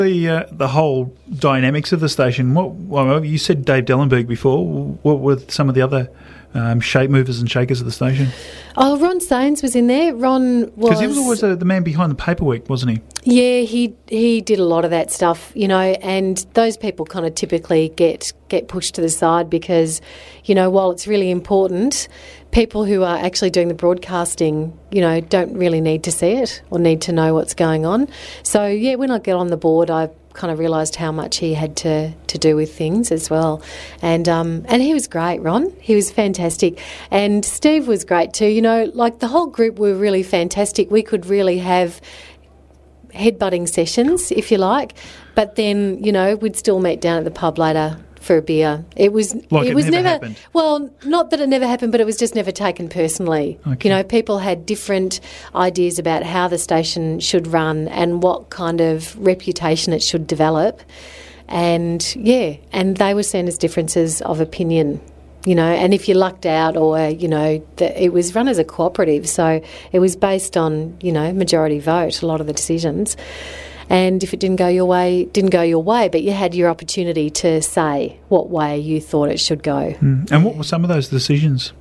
The whole dynamics of the station. Well, you said Dave Dellenberg before. What were some of the other shape movers and shakers of the station? Oh, Ron Sains was in there. Ron was... Because he was always the man behind the paperwork, wasn't he? Yeah, he did a lot of that stuff, and those people kind of typically get pushed to the side because, while it's really important, people who are actually doing the broadcasting, don't really need to see it or need to know what's going on. So, yeah, when I got on the board, I kind of realised how much he had to do with things as well. And he was great, Ron. He was fantastic. And Steve was great too. The whole group were really fantastic. We could really have headbutting sessions, if you like, but then, we'd still meet down at the pub later for a beer. It was never happened. Well, not that it never happened, but it was just never taken personally. Okay. People had different ideas about how the station should run and what kind of reputation it should develop. And they were seen as differences of opinion. And if you lucked out or, it was run as a cooperative, so it was based on, majority vote, a lot of the decisions. And if it didn't go your way, but you had your opportunity to say what way you thought it should go. And what were some of those decisions?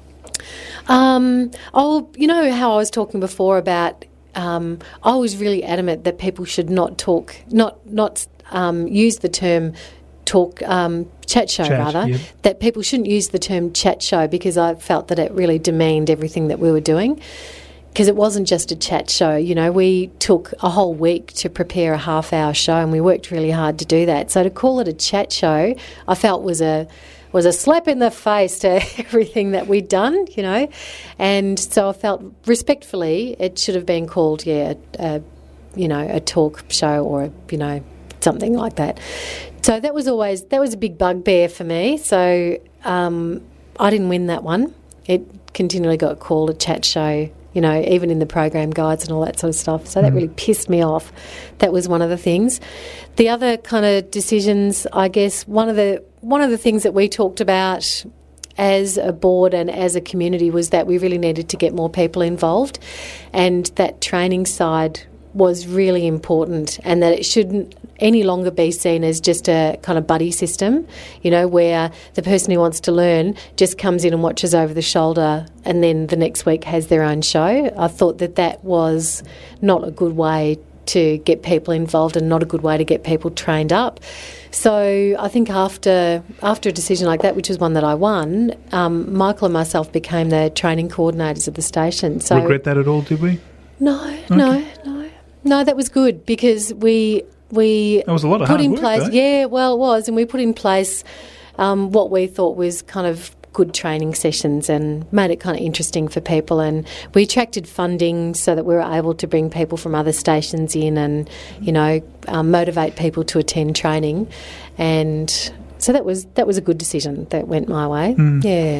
How I was talking before about I was really adamant that people should not talk, not use the term chat show, yep. That people shouldn't use the term chat show because I felt that it really demeaned everything that we were doing. Because it wasn't just a chat show, we took a whole week to prepare a half-hour show and we worked really hard to do that. So to call it a chat show, I felt was a slap in the face to everything that we'd done, And so I felt respectfully it should have been called, a talk show or, something like that. So that was a big bugbear for me. So I didn't win that one. It continually got called a chat show, even in the program guides and all that sort of stuff. So that really pissed me off. That was one of the things. The other kind of decisions, I guess, one of the things that we talked about as a board and as a community was that we really needed to get more people involved, and that training side was really important, and that it shouldn't any longer be seen as just a kind of buddy system, where the person who wants to learn just comes in and watches over the shoulder and then the next week has their own show. I thought that was not a good way to get people involved and not a good way to get people trained up. So I think after a decision like that, which was one that I won, Michael and myself became the training coordinators of the station. So regret that at all, did we? No, that was good because we that was a lot of put hard in work, place. though. Yeah, well, it was, and we put in place what we thought was kind of good training sessions and made it kind of interesting for people. And we attracted funding so that we were able to bring people from other stations in and motivate people to attend training. And so that was a good decision that went my way. Yeah.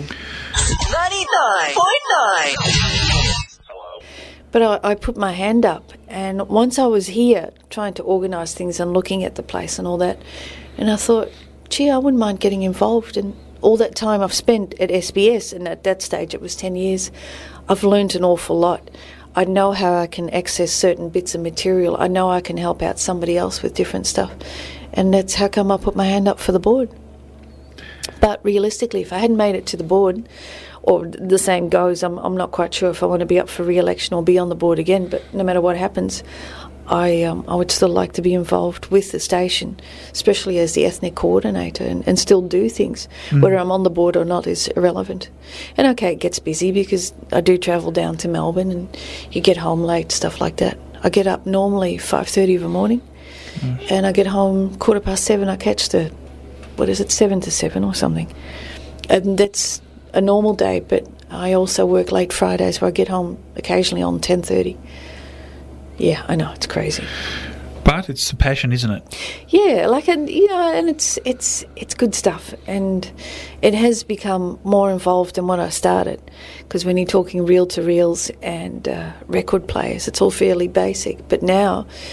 99.9. But I put my hand up, and once I was here trying to organise things and looking at the place and all that, and I thought, gee, I wouldn't mind getting involved. And all that time I've spent at SBS, and at that stage it was 10 years, I've learned an awful lot. I know how I can access certain bits of material. I know I can help out somebody else with different stuff. And that's how come I put my hand up for the board. But realistically, if I hadn't made it to the board, or the saying goes, I'm not quite sure if I want to be up for re-election or be on the board again, but no matter what happens, I would still like to be involved with the station, especially as the ethnic coordinator, and still do things. Whether I'm on the board or not is irrelevant. And okay, it gets busy because I do travel down to Melbourne and you get home late, stuff like that. I get up normally 5:30 in the morning and I get home 7:15. I catch 7 to 7 or something. And that's a normal day, but I also work late Fridays where I get home occasionally on 10:30. Yeah, I know, it's crazy. But it's a passion, isn't it? Yeah, and it's good stuff, and it has become more involved than when I started, because when you're talking reel-to-reels and record players, it's all fairly basic. But now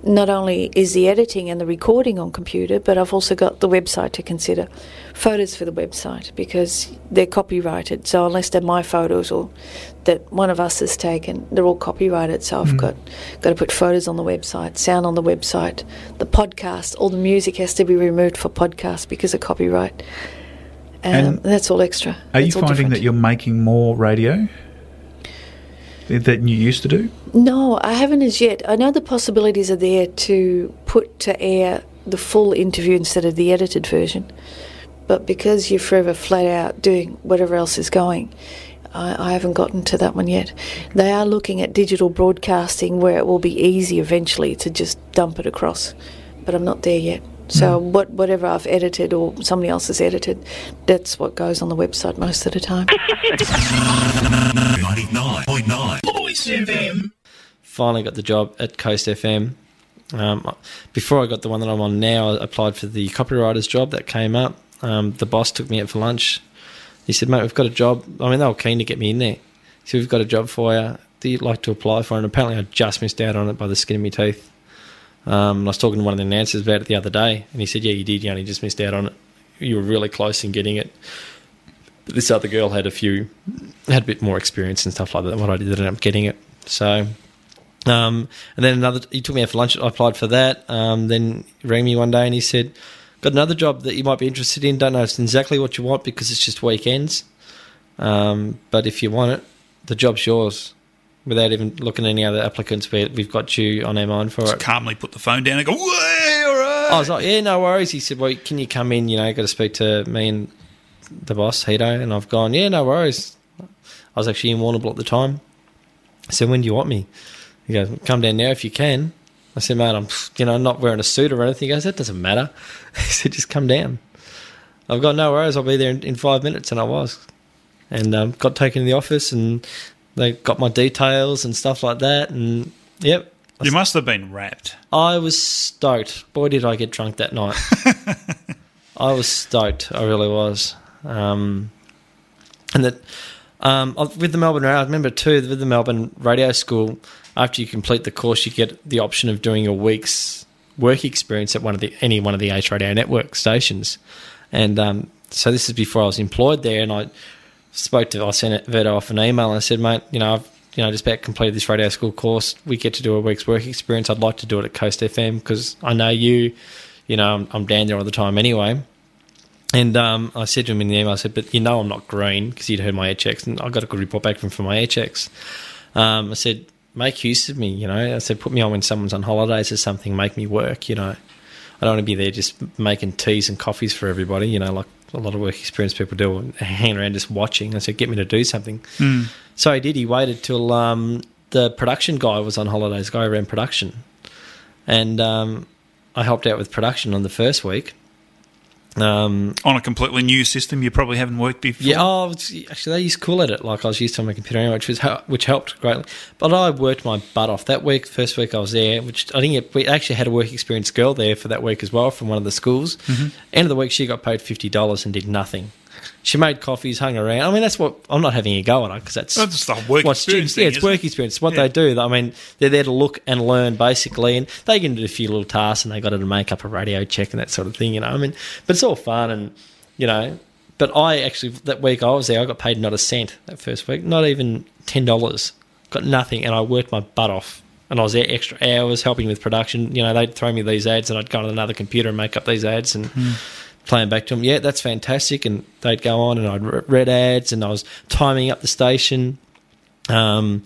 not only is the editing and the recording on computer, but I've also got the website to consider. Photos for the website, because they're copyrighted. So unless they're my photos or that one of us has taken, they're all copyrighted. So I've got to put photos on the website, sound on the website. The podcast, all the music has to be removed for podcast because of copyright. And that's all extra. Are you finding that you're making more radio than you used to do? No, I haven't as yet. I know the possibilities are there to put to air the full interview instead of the edited version. But because you're forever flat out doing whatever else is going, I haven't gotten to that one yet. They are looking at digital broadcasting where it will be easy eventually to just dump it across. But I'm not there yet. So whatever I've edited or somebody else has edited, that's what goes on the website most of the time. 99.9 Voice FM. Finally got the job at Coast FM. Before I got the one that I'm on now, I applied for the copywriter's job that came up. The boss took me out for lunch. He said, mate, we've got a job. I mean, they were keen to get me in there. He said, we've got a job for you. Do you like to apply for it? And apparently I just missed out on it by the skin of my teeth. I was talking to one of the announcers about it the other day, and he said, yeah, you did. You only just missed out on it. You were really close in getting it. But this other girl had a bit more experience and stuff like that than what I did. I ended up getting it. So, and then he took me out for lunch. I applied for that. Then he rang me one day and he said, got another job that you might be interested in. Don't know exactly what you want because it's just weekends. But if you want it, the job's yours. Without even looking at any other applicants, we've got you on our mind for it. Just calmly put the phone down and go, way, all right. I was like, yeah, no worries. He said, well, can you come in? You know, got to speak to me and the boss, Hito. And I've gone, yeah, no worries. I was actually in Warrnambool at the time. I said, when do you want me? He goes, come down now if you can. I said, mate, I'm not wearing a suit or anything. He goes, that doesn't matter. He said, just come down. I've got no worries. I'll be there in 5 minutes. And I was. And got taken to the office and they got my details and stuff like that. And, yep. You must have been wrapped. I was stoked. Boy, did I get drunk that night. I was stoked. I really was. And that with the Melbourne Radio, I remember too, with the Melbourne Radio School, after you complete the course, you get the option of doing a week's work experience at any one of the H Radio Network stations. And so this is before I was employed there, and I sent Verto off an email and I said, mate, I've just about completed this radio school course. We get to do a week's work experience. I'd like to do it at Coast FM because I know I'm down there all the time anyway. And I said to him in the email, I said, but I'm not green because he'd heard my air checks and I got a good report back from my air checks. I said, make use of me, I said, put me on when someone's on holidays or something, make me work, I don't want to be there just making teas and coffees for everybody, like a lot of work experience people do, and hanging around just watching. I said, get me to do something. So he did. He waited till the production guy was on holidays, the guy who ran production. And I helped out with production on the first week. On a completely new system you probably haven't worked before? Yeah, actually they used cool at it. Like I was used to on my computer anyway, which helped greatly. But I worked my butt off. That week, first week I was there, which I think we actually had a work experience girl there for that week as well from one of the schools. End of the week she got paid $50 and did nothing. She made coffees, hung around. I mean, that's what I'm not having a go at her because that's the work experience. It's work experience. It's what they do. I mean, they're there to look and learn basically, and they can do a few little tasks, and they got to make up a radio check and that sort of thing. I mean, but it's all fun, and But I actually that week I was there, I got paid not a cent that first week, not even $10. Got nothing, and I worked my butt off. And I was there extra hours helping with production. They'd throw me these ads, and I'd go on another computer and make up these ads and. Playing back to them, yeah, that's fantastic, and they'd go on, and I'd read ads, and I was timing up the station, and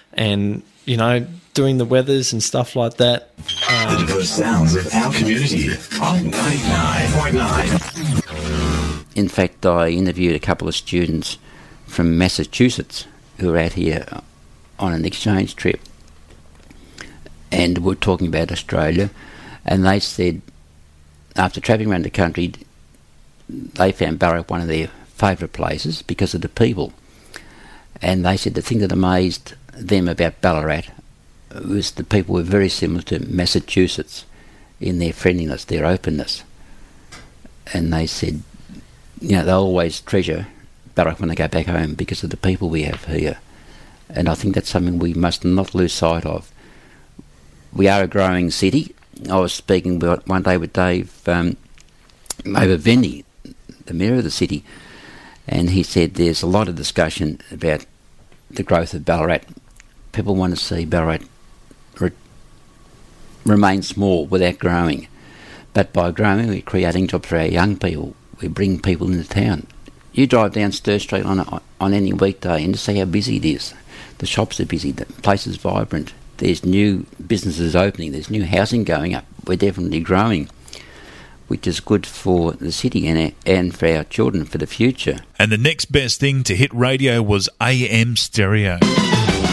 doing the weathers and stuff like that. The diverse sounds of our community on 99.9. In fact, I interviewed a couple of students from Massachusetts who were out here on an exchange trip, and we're talking about Australia, and they said after travelling around the country, they found Ballarat one of their favourite places because of the people. And they said the thing that amazed them about Ballarat was the people were very similar to Massachusetts in their friendliness, their openness. And they said, they'll always treasure Ballarat when they go back home because of the people we have here. And I think that's something we must not lose sight of. we are a growing city. I was speaking one day with Dave Venny, the mayor of the city, and he said there's a lot of discussion about the growth of Ballarat. People want to see Ballarat remain small without growing. But by growing, we're creating jobs for our young people. We bring people into town. You drive down Stir Street on any weekday and just see how busy it is. The shops are busy, the place is vibrant. There's new businesses opening, there's new housing going up. We're definitely growing, which is good for the city and for our children for the future. And the next best thing to hit radio was AM stereo.